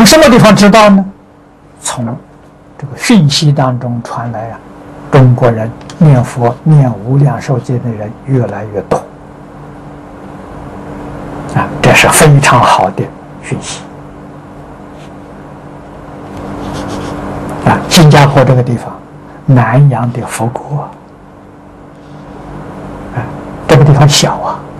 从什么地方知道呢？从这个讯息当中传来啊，中国人念佛念无量寿经的人越来越多啊，这是非常好的讯息啊。新加坡这个地方，南洋的佛国啊，这个地方小啊。